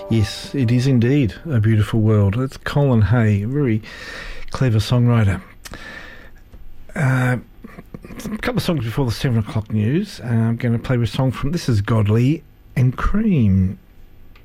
Yes, it is indeed a beautiful world. It's Colin Hay, a very clever songwriter. A couple of songs before the 7 o'clock news. I'm going to play a song from This Is Godly and Cream.